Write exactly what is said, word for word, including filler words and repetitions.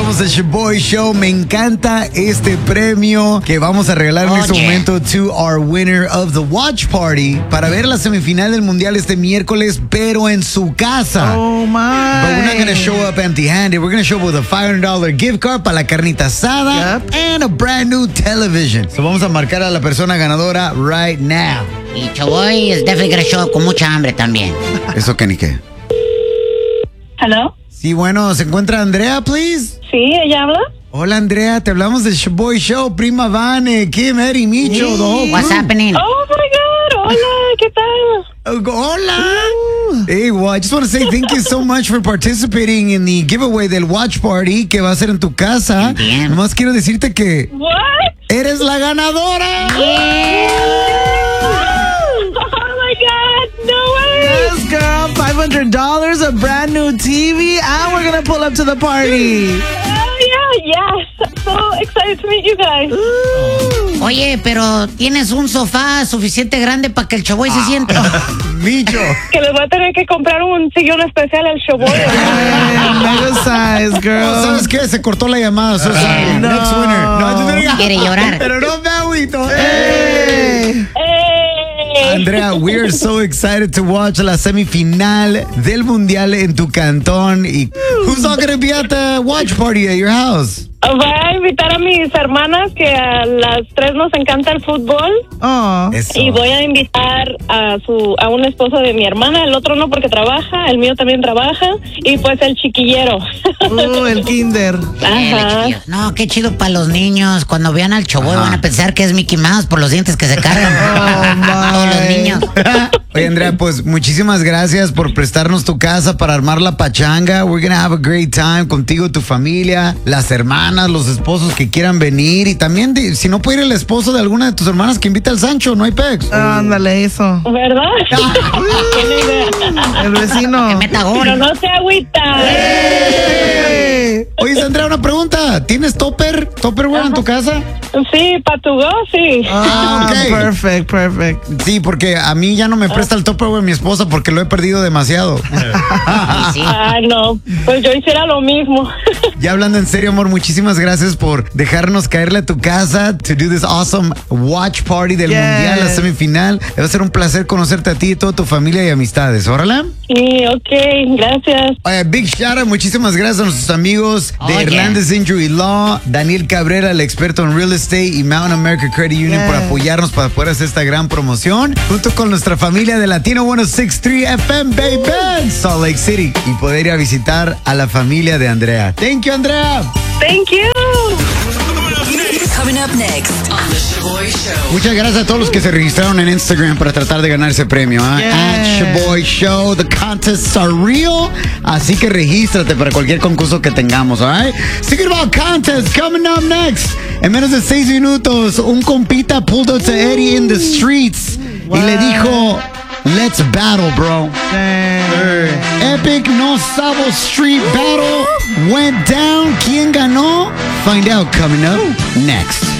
Somos el Shoboy Show. Me encanta este premio que vamos a regalar en Oh, este yeah. momento to our winner of the watch party para ver la semifinal del mundial este miércoles, pero en su casa. Oh, my. But we're not going to show up empty-handed. We're going to show up with a five hundred dollars gift card para la carnita asada Yep. and a brand new television. So vamos a marcar a la persona ganadora right now. Y Shoboy es definitely gonna show up con mucha hambre también. Eso que ni qué. ¿Hello? Sí, bueno, ¿se encuentra Andrea, please? Sí, ¿ella habla? Hola, Andrea, te hablamos del Shoboy Show, Prima Vane, Kim, Eddie, Micho, the whole What's crew. happening? Oh my God, hola, ¿qué tal? Oh, hola. Hey, well, I just want to say thank you so much for participating in the giveaway del watch party que va a ser en tu casa. Bien. Nomás quiero decirte que What? eres la ganadora. Oh my God, no way. Yes, girl. five hundred dollars, a brand new T V, and we're going to pull up to the party. Oh yeah, yes. I'm so excited to meet you guys. Oye, pero tienes un sofá suficiente grande para que el Shoboy se siente. Micho. Que les voy a tener que comprar un sillón especial al Shoboy. Hey, mega size, girl. Oh, ¿sabes qué? Se cortó la llamada. So sorry. no. Next winner. No, yo Quiere llorar. Pero no me agüito. Hey. Hey. Andrea, we are so excited to watch la semifinal del mundial en tu cantón. Y who's all going to be at the watch party at your house? Voy a invitar a mis hermanas que a las tres nos encanta el fútbol Oh. Eso. y voy a invitar a su a un esposo de mi hermana, el otro no porque trabaja, el mío también trabaja y pues el chiquillero. Uh, el kinder. Eh, Ajá. chiquillos. No, qué chido para los niños. Cuando vean al Shoboy van a pensar que es Mickey Mouse por los dientes que se cargan. Oh, my. Todos los niños. Oye, Andrea, pues muchísimas gracias por prestarnos tu casa para armar la pachanga. We're gonna have a great time contigo, tu familia, las hermanas, los esposos que quieran venir. Y también, de- si no puede ir el esposo de alguna de tus hermanas, que invita al Sancho, no hay pex. Ándale, eso. ¿Verdad? Tiene idea. El vecino. Que meta Pero gol. no se agüita. Hey. Oye, Andrea, una pregunta. ¿Tienes topper? ¿Topperware en tu casa? Sí, para tu go, sí. Ah, ok. Perfect, perfect. Sí, porque a mí ya no me presta el topperware mi esposa porque lo he perdido demasiado. Sí. Ay, no. Pues yo hiciera lo mismo. Ya hablando en serio, amor, muchísimas gracias por dejarnos caerle a tu casa to do this awesome watch party del Yes. mundial, la semifinal. Va a ser un placer conocerte a ti y toda tu familia y amistades. ¿Órale? Sí, ok, gracias. Oye, big shout out, muchísimas gracias a nuestros amigos de Oye. Hernández Injury Law, Daniel Cabrera, el experto en real estate, y Mountain America Credit Union Yes. por apoyarnos para poder hacer esta gran promoción, junto con nuestra familia de Latino ciento sesenta y tres F M, baby, Salt Lake City, y poder ir a visitar a la familia de Andrea. Thank you, Andrea. Thank you. Coming up next on The Shoboy Show. Muchas gracias a todos los que se registraron en Instagram para tratar de ganar ese premio. ¿ah? Yes. At Shoboy Show, the contests are real. Así que regístrate para cualquier concurso que tengamos, all right? Speaking about contests, coming up next. En menos de seis minutos, un compita pulled up to Eddie in the streets y le dijo, let's battle, bro. Dang. Epic No Sabo Street Battle went down. ¿Quién ganó? Find out coming up next.